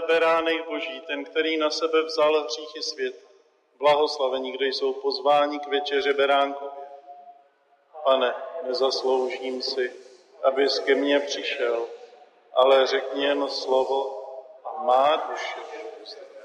beránek Boží, ten, který na sebe vzal hříchy světa. Blahoslavení, kde jsou pozváni k večeře beránku. Pane, nezasloužím si, abys ke mně přišel, ale řekni jen slovo a má duše.